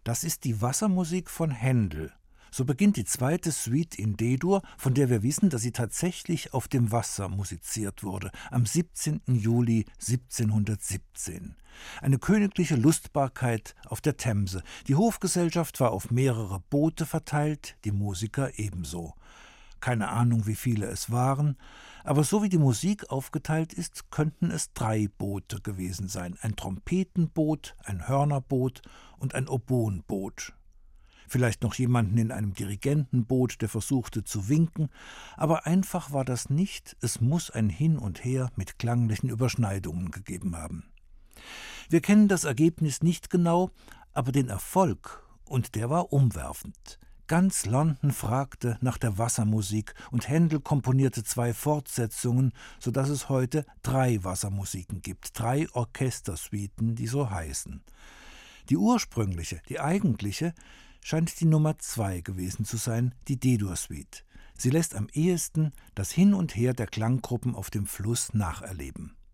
Das ist die Wassermusik von Händel. So beginnt die zweite Suite in D-Dur, von der wir wissen, dass sie tatsächlich auf dem Wasser musiziert wurde, am 17. Juli 1717. Eine königliche Lustbarkeit auf der Themse. Die Hofgesellschaft war auf mehrere Boote verteilt, die Musiker ebenso. Keine Ahnung, wie viele es waren, aber so wie die Musik aufgeteilt ist, könnten es 3 Boote gewesen sein. Ein Trompetenboot, ein Hörnerboot und ein Oboenboot. Vielleicht noch jemanden in einem Dirigentenboot, der versuchte zu winken, aber einfach war das nicht, es muss ein Hin und Her mit klanglichen Überschneidungen gegeben haben. Wir kennen das Ergebnis nicht genau, aber den Erfolg, und der war umwerfend. Ganz London fragte nach der Wassermusik und Händel komponierte 2 Fortsetzungen, sodass es heute 3 Wassermusiken gibt, 3 Orchestersuiten, die so heißen. Die ursprüngliche, die eigentliche, scheint die Nummer 2 gewesen zu sein, die D-Dur-Suite. Sie lässt am ehesten das Hin und Her der Klanggruppen auf dem Fluss nacherleben.